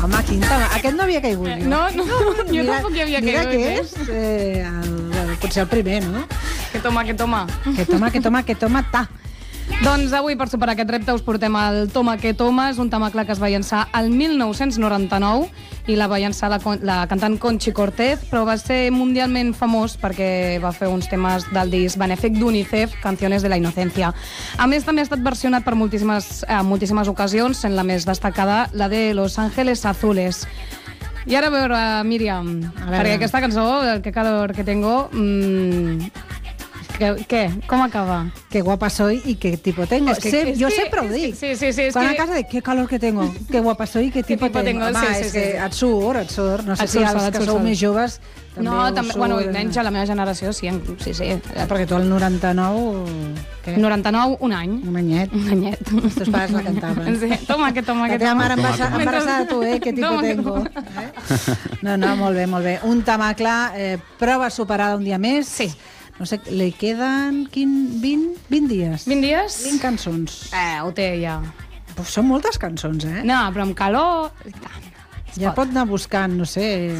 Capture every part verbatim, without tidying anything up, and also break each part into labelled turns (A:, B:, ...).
A: Home, quin tema. Aquest no havia caigut. Jo.
B: No, no, jo
A: mira,
B: tampoc hi havia
A: mira
B: caigut.
A: Mira
B: eh?
A: que és, eh, el, el, potser el primer, no?
B: Que toma, que toma.
A: Que toma, que toma, que toma, ta.
B: Doncs avui, per superar aquest repte, us portem el Toma que toma. És un tema clar que es va llançar el mil nou-cents noranta-nou i la va llançar la, la cantant Conchi Cortez, però va ser mundialment famós perquè va fer uns temes del disc benèfic d'UNICEF, Canciones de la Inocencia. A més, també ha estat versionat per moltíssimes, eh, moltíssimes ocasions, sent la més destacada la de Los Ángeles Azules. I ara a veure, Míriam,
A: A veure.
B: perquè aquesta cançó, el que calor que tengo... Mmm, que, què? Com acaba?
A: Que guapa soy y qué tipo tengo.
B: Es que-
A: Sé,
B: es
A: jo
B: que-
A: sempre ho
B: es que-
A: dic.
B: sí, sí, sí, es
A: Quan
B: que-
A: a casa dic, qué calor que tengo, qué guapa soy y qué tipo,
B: tipo tengo,
A: Home,
B: sí, sí,
A: és
B: sí,
A: que
B: sí.
A: et surt, et surt. No sé
B: Et
A: si
B: surt
A: els
B: sol, et
A: que
B: surt
A: sou
B: sol.
A: més joves també
B: No,
A: us
B: també,
A: surt.
B: bueno, menys a la meva generació, sí, en- sí, sí.
A: Perquè tu al noranta-nou... Què?
B: noranta-nou, un any.
A: Un anyet.
B: Un anyet.
A: Els teus pares la cantaven.
B: Sí, toma, que toma,
A: La
B: que
A: teva
B: toma.
A: mare
C: Toma,
A: embarassada,
C: toma.
A: embarassada tu, eh? Que tipo
B: Toma, que
A: tengo.
B: toma.
A: Eh? No, no, molt bé, molt bé. Un tema clar, eh, prova superada un dia més.
B: Sí.
A: No sé, li queden quin, vint, vint dies.
B: vint dies?
A: vint cançons.
B: Eh, ho té ja.
A: Pues són moltes cançons, eh?
B: No, però amb calor... i tant. Es
A: Ja
B: pot.
A: pot anar buscant, no sé,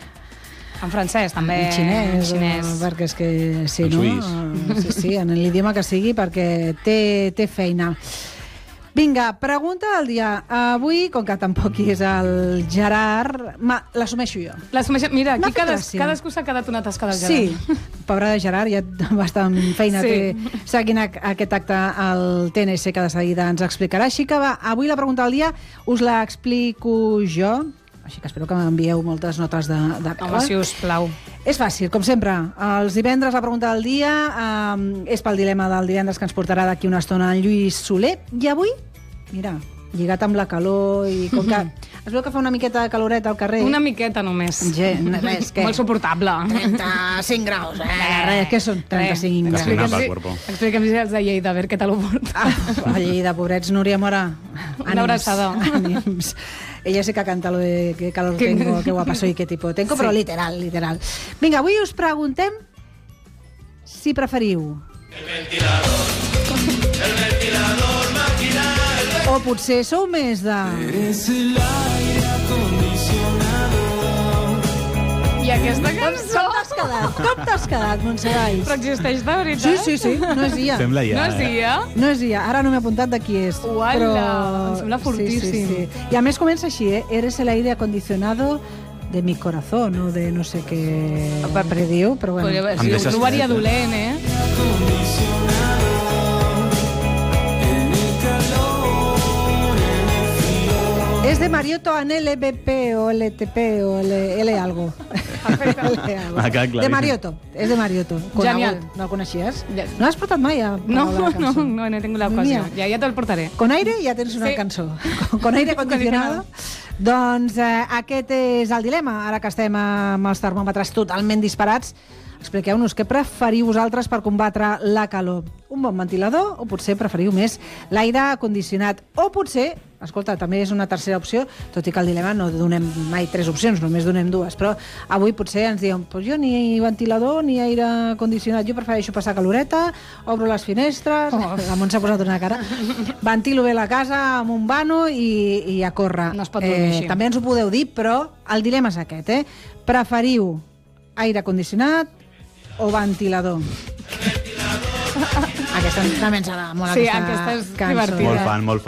B: En francès, també.
A: en xinès,
B: En xinès.
A: O, perquè és que sí,
C: En
A: no?
C: suís.
A: Sí, sí, en l'idioma que sigui, perquè té, té feina. Vinga, pregunta del dia. Avui, com que tampoc hi és el Gerard, ma, l'assumeixo jo.
B: L'assumeixen... Mira,
A: M'ha
B: aquí
A: fet
B: cades,
A: gràcia.
B: cadascú s'ha quedat una tasca del
A: Sí,
B: Gerard.
A: pobre de Gerard, ja bastant feina
B: Sí.
A: té seguint ac- aquest acte al T N C que de seguida ens explicarà. Així que va, avui la pregunta del dia us la explico jo, així que espero que m'envieu moltes notes de, de veu.
B: Home, si us plau.
A: És fàcil, com sempre. Els divendres la pregunta del dia eh, és pel dilema del divendres que ens portarà d'aquí una estona en Lluís Soler. I avui, mira, lligat amb la calor i com que es veu que fa una miqueta de caloret al carrer.
B: Una miqueta només.
A: Gent, res, què?
B: Molt suportable.
A: trenta-cinc graus, eh? Res, què són trenta-cinc graus?
C: Explica'm.
B: Explica'm
C: el
B: si,
C: cuerpo.
B: explica'm si els de Lleida, a veure què tal ho porta.
A: Ah, a Lleida, pobrets, Núria Mora.
B: Una abraçada.
A: Ànims. Ella sí que canta lo de qué calor
B: Que-
A: tengo, qué guapa soy, qué tipo tengo, però
B: Sí.
A: literal, literal. Vinga, avui us preguntem si preferiu... O potser sou més de...
B: I aquesta cançó...
A: Com t'has quedat? Com t'has quedat, Montserrat?
B: Però existeix de veritat?
A: Sí, sí, sí, no és IA.
C: Sembla ja...
B: No es dia?
A: No és IA, ara no m'he apuntat de qui és.
B: Uala, em sembla fortíssim.
A: Sí, sí, sí. I a més comença així, eh? Eres el aire acondicionado de mi corazón, o de no sé què, què diu, però bueno.
B: Podria haver,
C: Em
B: sí,
C: deixes
B: ho trobaria
C: fred, eh?
B: dolent, eh?
A: És de Marioto en L B P o L T P o L, L algo. L algo.
C: Ah, clar, claríssim.
A: De Marioto, és de Marioto.
B: Genial.
A: Conegut. No el coneixies?
B: Ja.
A: No l'has portat mai a
B: No,
A: a la
B: no,
A: cançó?
B: no, no he tingut l'ocasió.
A: Mira.
B: Ja, ja te'l portaré.
A: Con aire ja tens una
B: Sí.
A: cançó. Con, con aire acondicionado. Doncs eh, aquest és el dilema. Ara que estem amb els termòmetres totalment disparats, expliqueu-nos què preferiu vosaltres per combatre la calor. Un bon ventilador o potser preferiu més l'aire condicionat? O potser, escolta, també és una tercera opció, tot i que al dilema no donem mai tres opcions, només donem dues, però avui potser ens diuen, pues jo ni ventilador ni aire condicionat, jo prefereixo passar caloreta, obro les finestres,
B: Oh.
A: la Montse s'ha posat una cara, ventilo bé la casa amb un vano i, i a córrer.
B: No es pot dormir així.
A: També ens ho podeu dir, però el dilema és aquest, eh? Preferiu aire condicionat o ventilador? Aquesta també ens agrada molt,
B: Sí,
A: aquesta
B: aquesta és
A: cançó.
B: divertida.
C: Molt fan, molt fan.